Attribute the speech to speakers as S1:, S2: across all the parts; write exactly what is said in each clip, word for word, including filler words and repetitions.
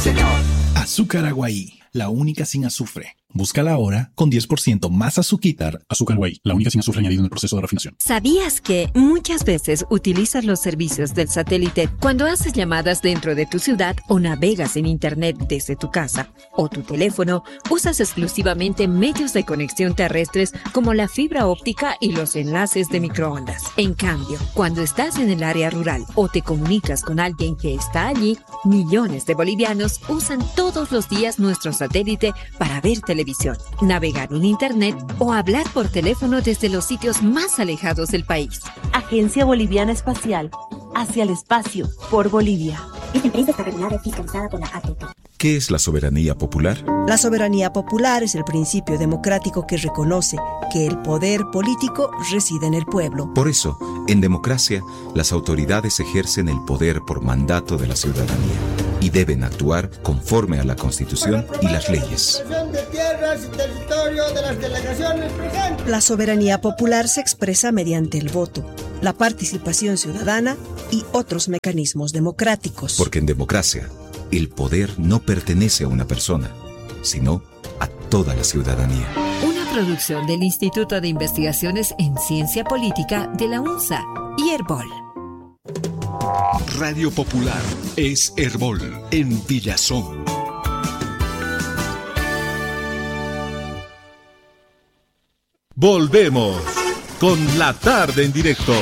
S1: señor.
S2: Azúcar Aguaí, la única sin azufre. Búscala ahora con diez por ciento más Azuquitar.
S3: Azúcar Aguaí, la única sin azufre añadido en el proceso de refinación.
S4: ¿Sabías que muchas veces utilizas los servicios del satélite cuando haces llamadas dentro de tu ciudad o navegas en internet desde tu casa o tu teléfono? Usas exclusivamente medios de conexión terrestres como la fibra óptica y los enlaces de microondas. En cambio, cuando estás en el área rural o te comunicas con alguien que está allí, millones de bolivianos usan todos los días nuestro satélite para ver televisión, navegar en internet o hablar por teléfono desde los sitios más alejados del país.
S5: Agencia Boliviana Espacial, hacia el espacio, por Bolivia.
S6: Esta empresa está regulada y fiscalizada por la A T P.
S7: ¿Qué es la soberanía popular?
S8: La soberanía popular es el principio democrático que reconoce que el poder político reside en el pueblo.
S7: Por eso, en democracia, las autoridades ejercen el poder por mandato de la ciudadanía y deben actuar conforme a la Constitución y las leyes.
S8: La soberanía popular se expresa mediante el voto, la participación ciudadana y otros mecanismos democráticos.
S7: Porque en democracia, el poder no pertenece a una persona, sino a toda la ciudadanía.
S4: Una producción del Instituto de Investigaciones en Ciencia Política de la UNSA y Herbol.
S9: Radio Popular es Herbol en Villazón.
S10: Volvemos con La Tarde en Directo.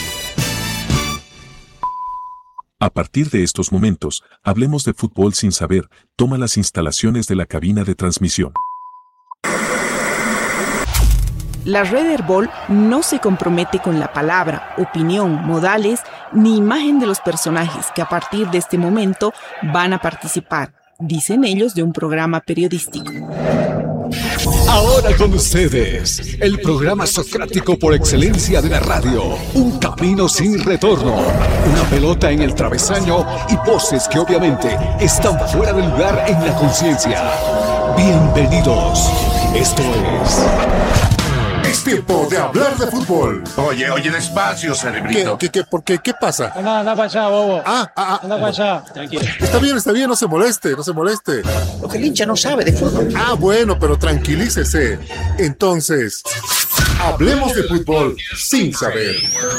S3: A partir de estos momentos, hablemos de fútbol sin saber. Toma las instalaciones de la cabina de transmisión.
S5: La red Herbol no se compromete con la palabra, opinión, modales ni imagen de los personajes que a partir de este momento van a participar, dicen ellos, de un programa periodístico.
S9: Ahora con ustedes, el programa socrático por excelencia de la radio. Un camino sin retorno, una pelota en el travesaño y voces que obviamente están fuera de lugar en la conciencia. Bienvenidos. Esto es...
S11: Es tiempo de hablar de fútbol.
S12: Oye, oye, despacio, cerebrito.
S11: ¿Qué, qué, qué, por qué? ¿Qué pasa?
S13: Anda, anda para allá, bobo.
S11: Ah, ah, ah.
S13: Anda para allá. Tranquilo.
S11: Está bien, está bien, no se moleste, no se moleste.
S12: Lo que el hincha no sabe de fútbol.
S11: Ah, bueno, pero tranquilícese. Entonces, hablemos de fútbol sin saber.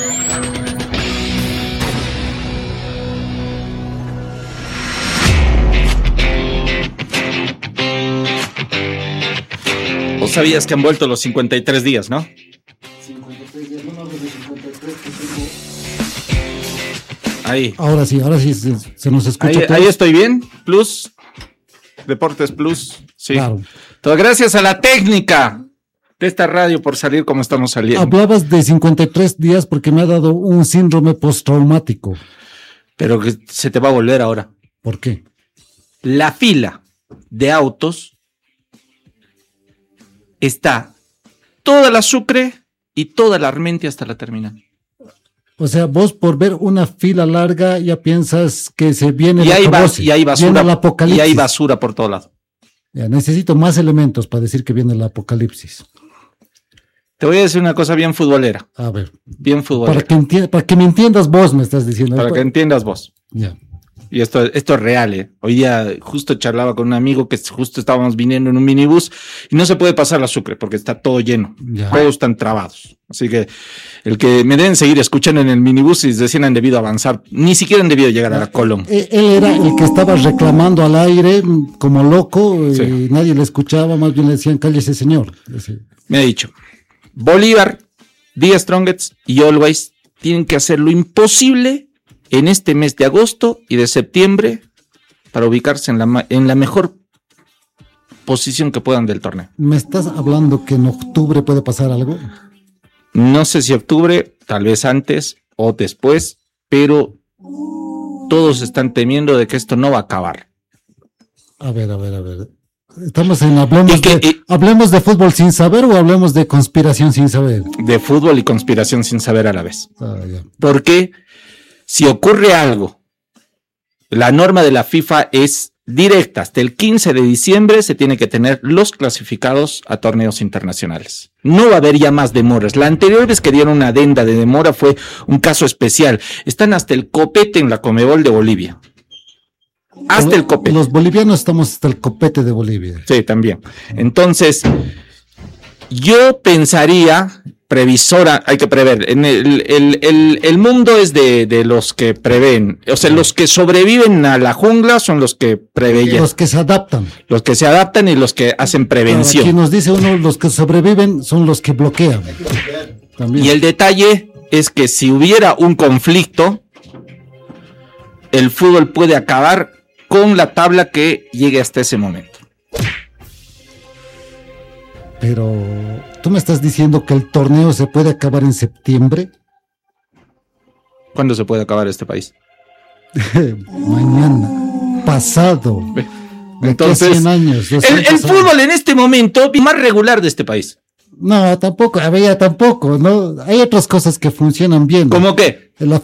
S14: Vos sabías que han vuelto los cincuenta y tres días, ¿no?
S13: cincuenta y tres días, no, de los cincuenta y tres que tengo.
S14: Ahí.
S15: Ahora sí, ahora sí se, se nos escucha.
S14: Ahí, ahí estoy bien. Plus. Deportes Plus. Sí. Claro. Todo gracias a la técnica de esta radio por salir como estamos saliendo.
S15: Hablabas de cincuenta y tres días porque me ha dado un síndrome postraumático.
S14: Pero que se te va a volver ahora.
S15: ¿Por qué?
S14: La fila de autos está toda la Sucre y toda la Armentia hasta la terminal.
S15: O sea, vos por ver una fila larga ya piensas que se viene
S14: y
S15: la
S14: hay, bas- y hay basura
S15: el apocalipsis.
S14: Y hay basura por todo lado.
S15: Ya, necesito más elementos para decir que viene el apocalipsis.
S14: Te voy a decir una cosa bien futbolera.
S15: A ver.
S14: Bien futbolera.
S15: Para que, enti- para que me entiendas vos, me estás diciendo.
S14: Para que entiendas vos.
S15: Ya.
S14: Y esto, esto es real, ¿eh? Hoy día justo charlaba con un amigo que justo estábamos viniendo en un minibús y no se puede pasar la Sucre porque está todo lleno.
S15: Ya.
S14: Todos están trabados. Así que el que me deben seguir escuchando en el minibús y recién han debido avanzar, ni siquiera han debido llegar a la Colón.
S15: Él era el que estaba reclamando al aire como loco
S14: Sí.
S15: y nadie le escuchaba, más bien le decían cállese señor. Sí.
S14: Me ha dicho, Bolívar, The Strongest y Always tienen que hacer lo imposible en este mes de agosto y de septiembre para ubicarse en la, ma- en la mejor posición que puedan del torneo.
S15: ¿Me estás hablando que en octubre puede pasar algo?
S14: No sé si octubre, tal vez antes o después, pero todos están temiendo de que esto no va a acabar.
S15: A ver, a ver, a ver. Estamos en hablemos,
S14: que,
S15: de,
S14: y,
S15: ¿hablemos de fútbol sin saber o hablemos de conspiración sin saber?
S14: De fútbol y conspiración sin saber a la vez.
S15: Ah, ya.
S14: Porque si ocurre algo, la norma de la FIFA es directa. Hasta el quince de diciembre se tiene que tener los clasificados a torneos internacionales. No va a haber ya más demoras. La anterior vez que dieron una adenda de demora fue un caso especial. Están hasta el copete en la Conmebol de Bolivia. hasta el copete.
S15: Los bolivianos estamos hasta el copete de Bolivia.
S14: Sí, también. Entonces, yo pensaría, previsora, hay que prever, en el, el, el, el mundo es de, de los que prevén, o sea, los que sobreviven a la jungla son los que preveyen.
S15: Los que se adaptan.
S14: Los que se adaptan y los que hacen prevención.
S15: Aquí nos dice uno, los que sobreviven son los que bloquean. También.
S14: Y el detalle es que si hubiera un conflicto, el fútbol puede acabar con la tabla que llegue hasta ese momento.
S15: Pero, ¿tú me estás diciendo que el torneo se puede acabar en septiembre?
S14: ¿Cuándo se puede acabar este país?
S15: Mañana, pasado.
S14: Entonces,
S15: cien años,
S14: el, el fútbol en este momento es más regular de este país.
S15: No, tampoco, a ver, ya tampoco, ¿no? Hay otras cosas que funcionan bien.
S14: ¿Cómo qué?
S15: El,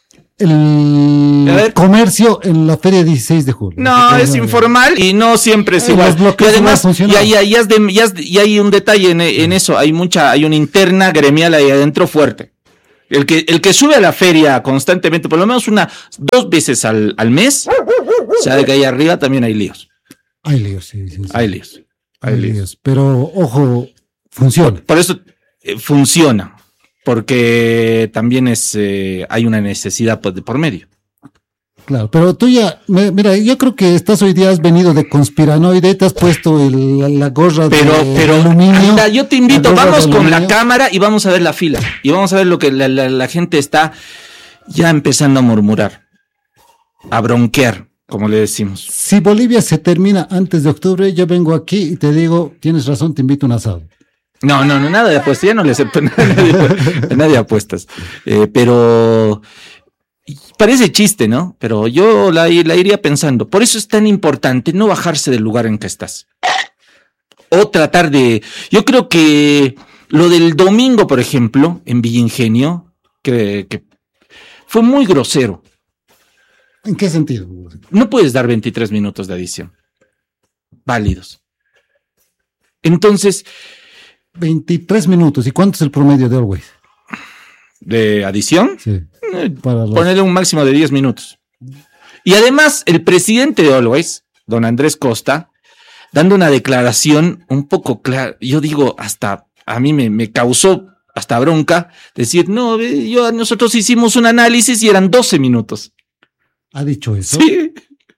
S15: el comercio en la feria dieciséis de julio.
S14: No, es informal y no siempre es
S15: Eh,
S14: igual.
S15: los bloqueos
S14: Y además,
S15: no
S14: y
S15: funcionan.
S14: hay, y has de- y has de- y hay un detalle en, en eso, hay mucha, hay una interna gremial ahí adentro fuerte. El que, el que sube a la feria constantemente, por lo menos una, dos veces al, al mes, sabe que ahí arriba también hay líos.
S15: Hay líos, sí, sí, sí.
S14: Hay líos. Hay
S15: Hay
S14: líos.
S15: líos. Pero, ojo, funciona.
S14: Por eso eh, funciona, porque también es, eh, hay una necesidad pues, de por medio.
S15: Claro, pero tú ya, me- mira, yo creo que estás hoy día, has venido de conspiranoide, te has puesto el- la, la gorra
S14: Pero,
S15: de
S14: pero,
S15: aluminio.
S14: anda, yo te invito,
S15: la gorra
S14: vamos
S15: de
S14: con la
S15: aluminio.
S14: cámara y vamos a ver la fila. Y vamos a ver lo que la, la- la gente está ya empezando a murmurar, a bronquear, como le decimos.
S15: Si Bolivia se termina antes de octubre, yo vengo aquí y te digo, tienes razón, te invito a un asado.
S14: No, no, no, nada de apuestas, ya no le acepto nada de, nada de apuestas. Eh, pero parece chiste, ¿no? Pero yo la, la iría pensando. Por eso es tan importante no bajarse del lugar en que estás. O tratar de... Yo creo que lo del domingo, por ejemplo, en Villa Ingenio, que, que fue muy grosero.
S15: ¿En qué sentido?
S14: No puedes dar veintitrés minutos de adición válidos. Entonces,
S15: veintitrés minutos. ¿Y cuánto es el promedio de Always?
S14: ¿de adición?
S15: Sí.
S14: Eh,
S15: Para los-
S14: Ponerle un máximo de diez minutos. Y además, el presidente de Always, don Andrés Costa, dando una declaración un poco clara, yo digo, hasta a mí me, me causó hasta bronca, decir, no, ve, yo, nosotros hicimos un análisis y eran doce minutos.
S15: ¿Ha dicho eso?
S14: Sí.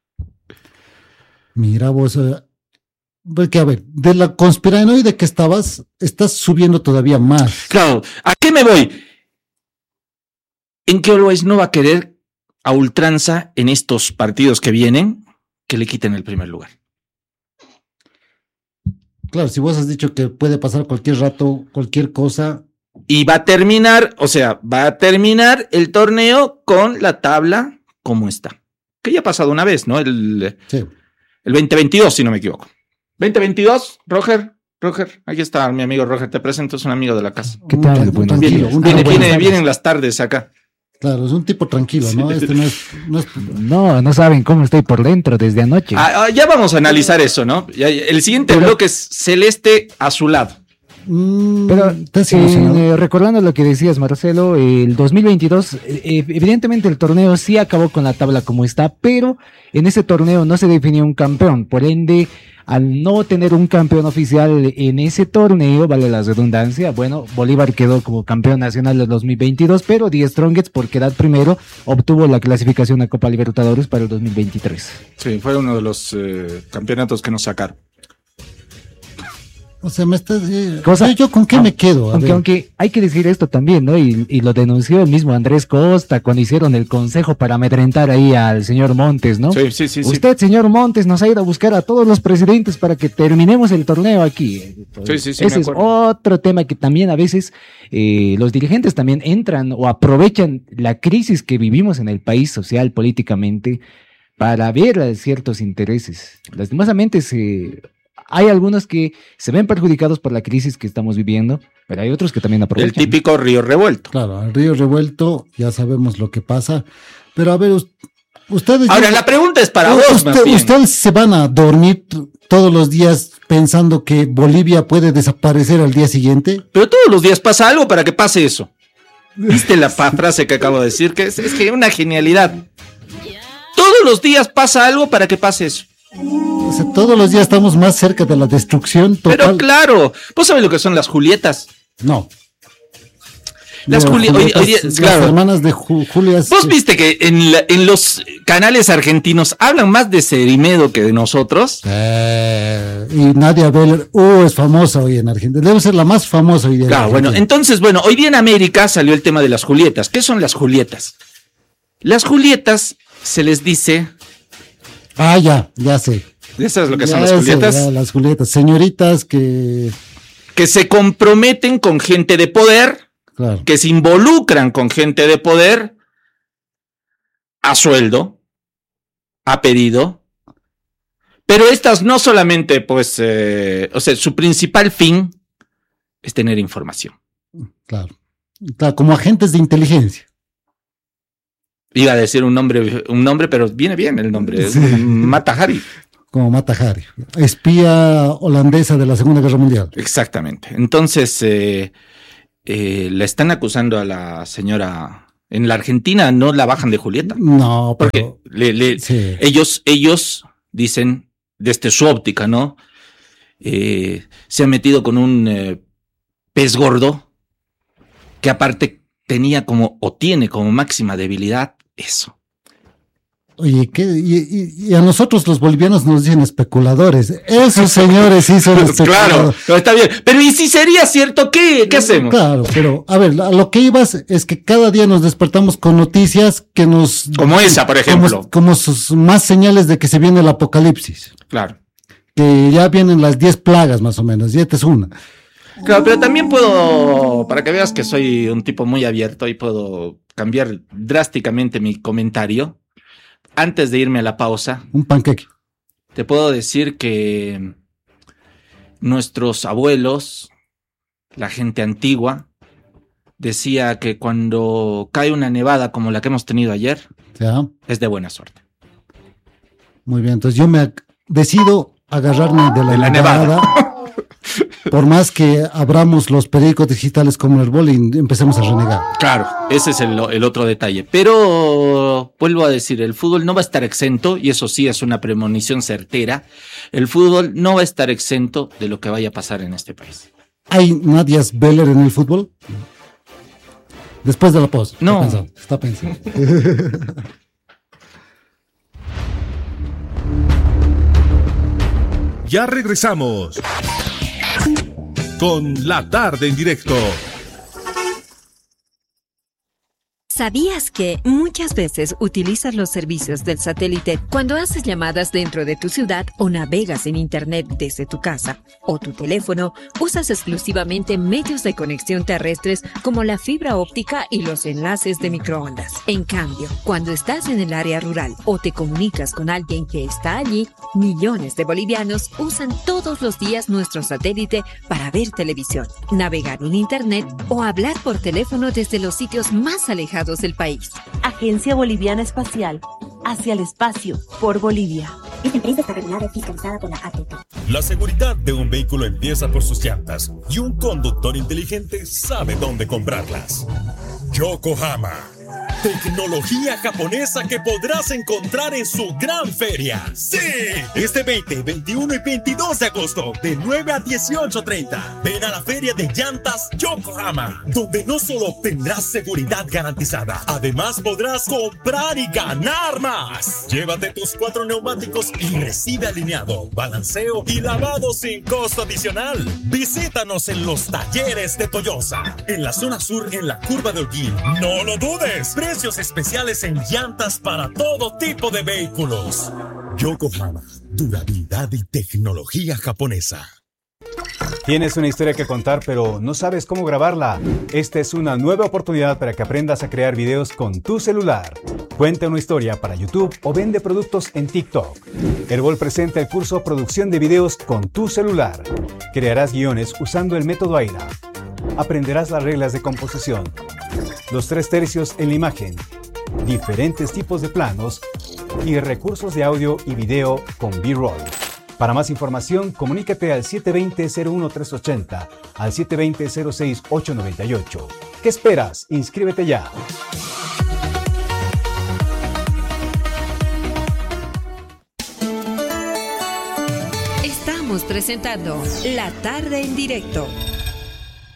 S15: Mira vos, eh, porque a ver, de la conspiranoide que estabas, estás subiendo todavía más.
S14: Claro, ¿a qué me voy? En que Always no va a querer a ultranza en estos partidos que vienen que le quiten el primer lugar.
S15: Claro, si vos has dicho que puede pasar cualquier rato, cualquier cosa.
S14: Y va a terminar, o sea, va a terminar el torneo con la tabla como está. Que ya ha pasado una vez, ¿no? El,
S15: sí.
S14: el veinte veintidós, si no me equivoco. veinte veintidós, Roger, Roger, aquí está mi amigo Roger, te presento, es un amigo de la casa.
S15: ¿Qué tal?
S14: Un-
S15: Buenos
S14: viene,
S15: días. Un
S14: viene,
S15: día buenas
S14: viene-
S15: tardes.
S14: vienen las tardes acá.
S15: Claro, es un tipo tranquilo, ¿no?
S14: Sí.
S15: Este no es, no es-
S1: No, no saben cómo estoy por dentro desde anoche.
S14: Ah, ah, ya vamos a analizar eso, ¿no? Ya- el siguiente
S1: Pero-
S14: bloque es celeste azulado.
S1: Pero
S15: ¿estás
S1: eh,
S15: emocionado?
S1: eh, recordando lo que decías, Marcelo, el dos mil veintidós, eh, evidentemente el torneo sí acabó con la tabla como está, pero en ese torneo no se definió un campeón. Por ende, al no tener un campeón oficial en ese torneo, vale la redundancia, bueno, Bolívar quedó como campeón nacional del dos mil veintidós, pero The Strongest, por quedar primero, obtuvo la clasificación a Copa Libertadores para el dos mil veintitrés.
S14: Sí, fue uno de los eh, campeonatos que nos sacaron.
S15: o sea, me estás. eh,
S1: Cosa-
S15: ¿yo con qué
S1: Ah,
S15: me quedo? A
S1: Aunque,
S15: ver.
S1: aunque hay que decir esto también, ¿no? Y, y lo denunció el mismo Andrés Costa cuando hicieron el consejo para amedrentar ahí al señor Montes, ¿no?
S14: Sí, sí, sí. sí.
S1: Usted, señor Montes, nos ha ido a buscar a todos los presidentes para que terminemos el torneo aquí.
S14: Sí, sí, sí,
S1: Ese
S14: me
S1: es
S14: acuerdo.
S1: otro tema que también a veces eh, los dirigentes también entran o aprovechan la crisis que vivimos en el país social, políticamente, para ver a ciertos intereses. Lastimosamente se... hay algunos que se ven perjudicados por la crisis que estamos viviendo, pero hay otros que también
S14: El
S1: aprovechan.
S14: típico río revuelto.
S15: Claro, al río revuelto, ya sabemos lo que pasa. Pero a ver, us- ustedes.
S14: Ahora, la pregunta es para vos,
S15: Usted-
S14: más bien.
S15: ¿Ustedes se van a dormir t- todos los días pensando que Bolivia puede desaparecer al día siguiente?
S14: Pero todos los días pasa algo para que pase eso. ¿Viste la pa- frase que acabo de decir? Que es, es que una genialidad. Todos los días pasa algo para que pase eso.
S15: O sea, todos los días estamos más cerca de la destrucción total.
S14: Pero claro, ¿vos sabés lo que son las Julietas?
S15: No.
S14: Las
S15: No,
S14: Juli- hoy-
S15: Julietas,
S14: hoy día-
S15: las
S14: claro.
S15: hermanas de Ju- Julias.
S14: ¿Vos viste que en, la- en los canales argentinos hablan más de Cerimedo que de nosotros?
S15: Eh, y Nadia Beller, uh, es famosa hoy en Argentina. Debe ser la más famosa hoy en
S14: Claro,
S15: Argentina.
S14: bueno, entonces, bueno, hoy día en América salió el tema de las Julietas. ¿Qué son las Julietas? Las Julietas se les dice...
S15: Ah, ya, ya sé.
S14: ¿Sabes lo que
S15: Ya
S14: son las
S15: sé,
S14: Julietas?
S15: ya, las Julietas, señoritas que...
S14: Que se comprometen con gente de poder,
S15: Claro.
S14: que se involucran con gente de poder a sueldo, a pedido. Pero estas no solamente, pues, eh, o sea, su principal fin es tener información.
S15: Claro. Claro, como agentes de inteligencia.
S14: Iba a decir un nombre, un nombre, pero viene bien el nombre. Es
S15: Sí.
S14: Mata Hari.
S15: Como Mata Hari, espía holandesa de la Segunda Guerra Mundial.
S14: Exactamente. Entonces, eh, eh, la están acusando a la señora. En la Argentina no la bajan de Julieta.
S15: No,
S14: Porque
S15: pero...
S14: le- le-
S15: Sí.
S14: ellos, ellos dicen, desde su óptica, ¿no? Eh, se ha metido con un eh, pez gordo que aparte tenía como, o tiene como máxima debilidad eso.
S15: Oye, ¿qué? Y, y- y a nosotros los bolivianos nos dicen especuladores. Esos señores sí son especuladores.
S14: Claro, pero está bien. Pero ¿y si sería cierto qué? ¿Qué hacemos?
S15: Claro, pero a ver, a lo que ibas es que cada día nos despertamos con noticias que nos...
S14: Como esa, por ejemplo.
S15: Como, como sus más señales de que se viene el apocalipsis.
S14: Claro.
S15: Que ya vienen las diez plagas más o menos, y esta es una.
S14: Claro, pero también puedo, para que veas que soy un tipo muy abierto y puedo cambiar drásticamente mi comentario. Antes de irme a la pausa,
S15: Un panqueque.
S14: te puedo decir que nuestros abuelos, la gente antigua, decía que cuando cae una nevada como la que hemos tenido ayer,
S15: ¿Ya?
S14: es de buena suerte.
S15: Muy bien, entonces yo me ac- decido agarrarme de la,
S14: De la
S15: nevada,
S14: nevada.
S15: por más que abramos los periódicos digitales como el Herbol y empecemos a renegar.
S14: Claro, ese es el, el otro detalle. Pero vuelvo a decir, el fútbol no va a estar exento, y eso sí es una premonición certera. El fútbol no va a estar exento de lo que vaya a pasar en este país.
S15: ¿Hay Nadias Beller en el fútbol? Después de la pausa.
S14: No.
S15: Está pensando. Está pensando.
S10: Ya regresamos con La Tarde en Directo.
S4: ¿Sabías que muchas veces utilizas los servicios del satélite cuando haces llamadas dentro de tu ciudad o navegas en Internet desde tu casa o tu teléfono? Usas exclusivamente medios de conexión terrestres como la fibra óptica y los enlaces de microondas. En cambio, cuando estás en el área rural o te comunicas con alguien que está allí, millones de bolivianos usan todos los días nuestro satélite para ver televisión, navegar en Internet o hablar por teléfono desde los sitios más alejados del país.
S16: Agencia Boliviana Espacial. Hacia el espacio. Por Bolivia.
S6: Esta empresa está regulada y fiscalizada por la A T T.
S17: La seguridad de un vehículo empieza por sus llantas y un conductor inteligente sabe dónde comprarlas. Yokohama. Tecnología japonesa que podrás encontrar en su gran feria. ¡Sí! Este veinte, veintiuno y veintidós de agosto, de nueve a dieciocho treinta. Ven a la feria de llantas Yokohama, donde no solo obtendrás seguridad garantizada, además podrás comprar y ganar más. Llévate tus cuatro neumáticos y recibe alineado, balanceo y lavado sin costo adicional. Visítanos en los talleres de Toyosa, en la zona sur, en la curva de Holguín. ¡No lo dudes! Precios especiales en llantas para todo tipo de vehículos. Yokohama, durabilidad y tecnología japonesa.
S18: Tienes una historia que contar, pero no sabes cómo grabarla. Esta es una nueva oportunidad para que aprendas a crear videos con tu celular. Cuenta una historia para YouTube o vende productos en TikTok. Herbol presenta el curso Producción de Videos con tu celular. Crearás guiones usando el método AIRA. Aprenderás las reglas de composición, los tres tercios en la imagen, diferentes tipos de planos y recursos de audio y video con B-roll. Para más información, comunícate al siete dos cero, cero uno tres ocho cero, al siete dos cero, cero seis ocho nueve ocho. ¿Qué esperas? Inscríbete ya.
S4: Estamos presentando La Tarde en Directo.